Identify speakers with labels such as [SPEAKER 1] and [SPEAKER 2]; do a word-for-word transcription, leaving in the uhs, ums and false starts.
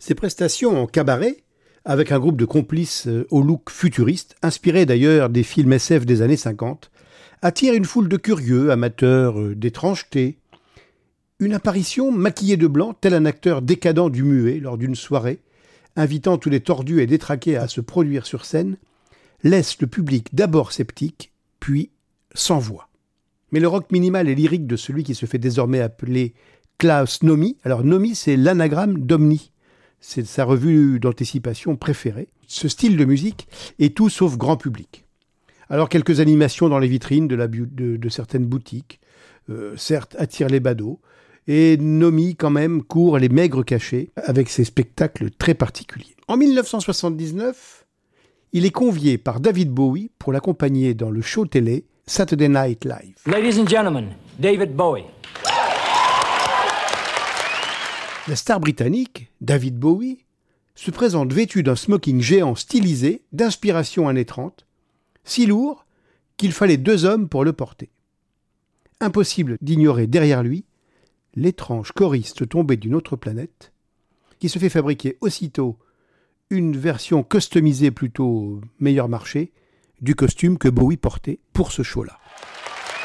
[SPEAKER 1] Ses prestations en cabaret, avec un groupe de complices au look futuriste, inspiré d'ailleurs des films S F des années cinquante, attirent une foule de curieux, amateurs d'étrangeté. Une apparition maquillée de blanc, tel un acteur décadent du muet lors d'une soirée, invitant tous les tordus et détraqués à se produire sur scène, laisse le public d'abord sceptique, puis sans voix. Mais le rock minimal et lyrique de celui qui se fait désormais appeler Klaus Nomi, alors Nomi c'est l'anagramme d'Omni, c'est sa revue d'anticipation préférée. Ce style de musique est tout sauf grand public. Alors quelques animations dans les vitrines de, la bu- de, de certaines boutiques, euh, certes attirent les badauds, et Nomi quand même court les maigres cachets avec ses spectacles très particuliers. En dix-neuf cent soixante-dix-neuf, il est convié par David Bowie pour l'accompagner dans le show télé Saturday Night Live.
[SPEAKER 2] Ladies and gentlemen, David Bowie.
[SPEAKER 1] La star britannique, David Bowie, se présente vêtu d'un smoking géant stylisé d'inspiration années trente, si lourd qu'il fallait deux hommes pour le porter. Impossible d'ignorer derrière lui l'étrange choriste tombé d'une autre planète, qui se fait fabriquer aussitôt une version customisée plutôt meilleur marché du costume que Bowie portait pour ce show-là.